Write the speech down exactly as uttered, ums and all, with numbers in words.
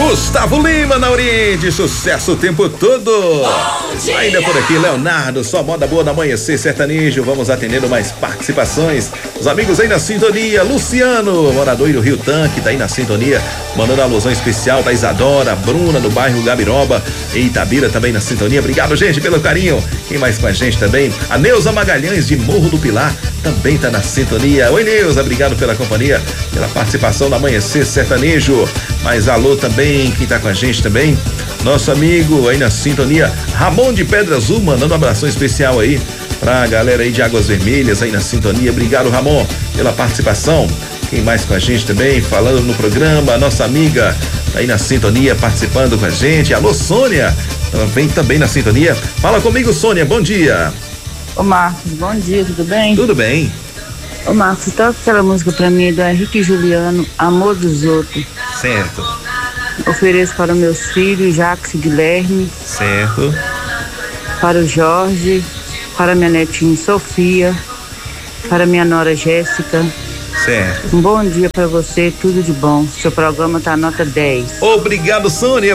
Gustavo Lima na Oriente, sucesso o tempo todo. Ainda por aqui, Leonardo, só moda boa no amanhecer sertanejo. Vamos atendendo mais participações. Os amigos aí na sintonia, Luciano, morador do Rio Tanque, tá aí na sintonia, mandando a alusão especial da Isadora, Bruna do bairro Gabiroba e Itabira também na sintonia. Obrigado, gente, pelo carinho. Quem mais com a gente também? A Neuza Magalhães de Morro do Pilar também tá na sintonia. Oi, Neuza, obrigado pela companhia, pela participação no amanhecer sertanejo. Mas alô também, quem tá com a gente também, nosso amigo aí na sintonia, Ramon de Pedra Azul, mandando um abração especial aí pra galera aí de Águas Vermelhas aí na sintonia. Obrigado, Ramon, pela participação. Quem mais com a gente também, falando no programa, a nossa amiga tá aí na sintonia, participando com a gente. Alô, Sônia, também, também na sintonia. Fala comigo, Sônia, bom dia. Ô Marcos, bom dia, tudo bem? Tudo bem. Ô Marcos, toca aquela música pra mim do Henrique Juliano, Amor dos Outros. Certo. Ofereço para meus filhos, Jacques e Guilherme. Certo. Para o Jorge, para minha netinha Sofia, para minha nora Jéssica. Certo. Um bom dia para você, tudo de bom. Seu programa tá nota dez. Obrigado, Sônia.